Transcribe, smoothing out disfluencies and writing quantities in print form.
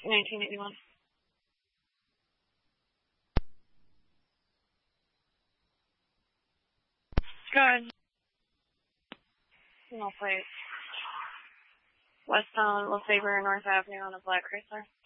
1981. Go ahead. No plate. West on LaFaber, North Avenue on a black Chrysler.